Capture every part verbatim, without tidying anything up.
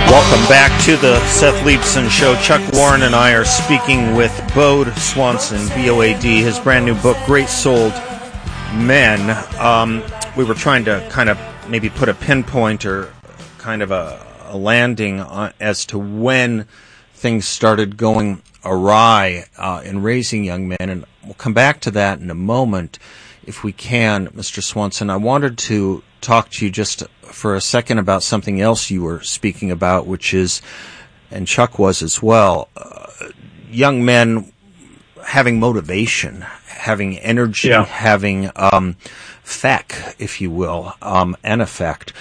Welcome back to the Seth Leibsohn Show. Chuck Warren and I are speaking with Boad Swanson, B O A D, his brand new book, Great Souled Men. Um, we were trying to kind of maybe put a pinpoint or kind of a, a landing on, as to when things started going awry uh, in raising young men, and we'll come back to that in a moment if we can. Mister Swanson, I wanted to talk to you just for a second about something else you were speaking about, which is, and Chuck was as well, uh, young men having motivation, having energy, yeah. having um, feck, if you will, um, an effect.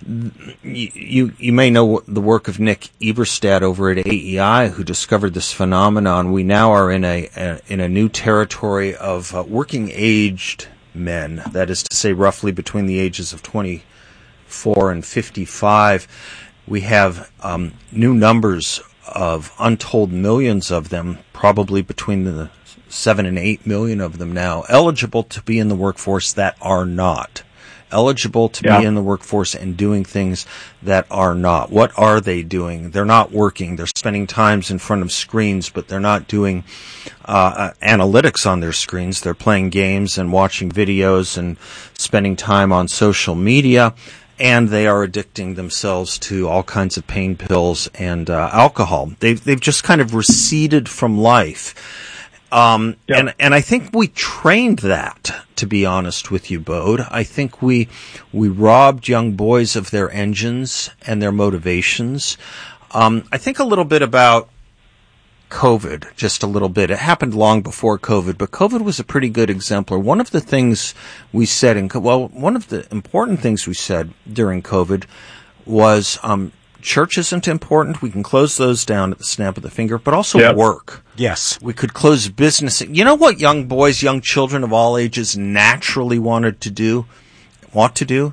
You, you you may know the work of Nick Eberstadt over at A E I, who discovered this phenomenon. We now are in a, a in a new territory of uh, working aged men, that is to say roughly between the ages of twenty-four and fifty-five. We have um, new numbers of untold millions of them, probably between the seven and eight million of them now, eligible to be in the workforce that are not. Eligible to yeah. be in the workforce and doing things that are not. What are they doing? They're not working. They're spending times in front of screens, but they're not doing uh, analytics on their screens. They're playing games and watching videos and spending time on social media, and they are addicting themselves to all kinds of pain pills and uh, alcohol. They've, they've just kind of receded from life. Um, yep. and, and I think we trained that, to be honest with you, Boad. I think we, we robbed young boys of their engines and their motivations. Um, I think a little bit about COVID, just a little bit. It happened long before COVID, but COVID was a pretty good exemplar. One of the things we said in, well, one of the important things we said during COVID was, um, church isn't important. We can close those down at the snap of the finger, but also yep. work. Yes. We could close business. You know what young boys, young children of all ages naturally wanted to do, want to do?